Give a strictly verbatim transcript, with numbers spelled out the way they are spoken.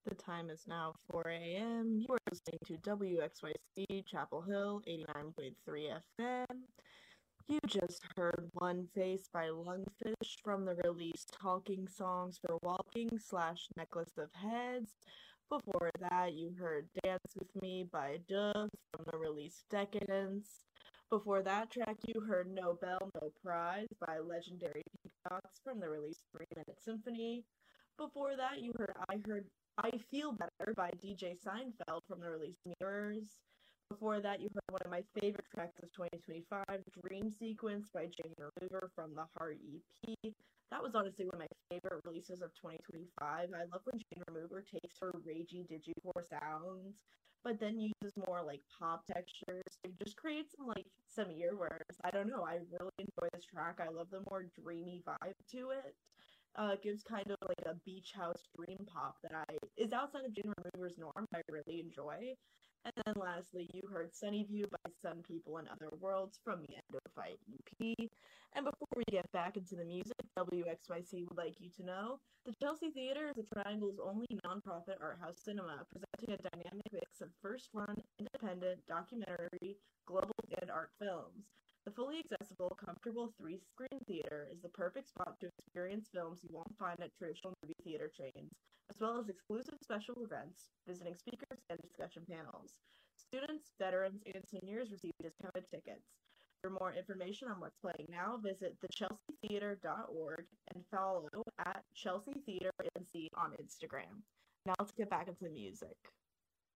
The time is now four a m. You are listening to W X Y C Chapel Hill eighty-nine point three F M. You just heard One Face by Lungfish from the release Talking Songs for Walking slash Necklace of Heads. Before that, you heard Dance With Me by Duh from the release Decadence. Before that track, you heard No Bell, No Prize by Legendary Peacocks from the release Three Minute Symphony. Before that, you heard I Heard I Feel Better by D J Seinfeld from the release Mirrors. Before that, you heard one of my favorite tracks of twenty twenty-five, Dream Sequence by Jane Remover from the Heart E P. That was honestly one of my favorite releases of twenty twenty-five. I love when Jane Remover takes her ragey digicore sounds, but then uses more like pop textures to just create some like some earworms. I don't know. I really enjoy this track. I love the more dreamy vibe to it. Uh, gives kind of like a beach house dream pop that I is outside of Jane Remover's norm. I really enjoy. And then lastly, you heard Sunny View by Some People in Other Worlds from the End of Fight E P. And before we get back into the music, W X Y C would like you to know the Chelsea Theater is the Triangle's only nonprofit art house cinema, presenting a dynamic mix of first-run, independent, documentary, global, and art films. The fully accessible, comfortable three-screen theater is the perfect spot to experience films you won't find at traditional movie theater chains, as well as exclusive special events, visiting speakers, and discussion panels. Students, veterans, and seniors receive discounted tickets. For more information on what's playing now, visit the chelsea theater dot org and follow at Chelsea Theater N C on Instagram. Now let's get back into the music.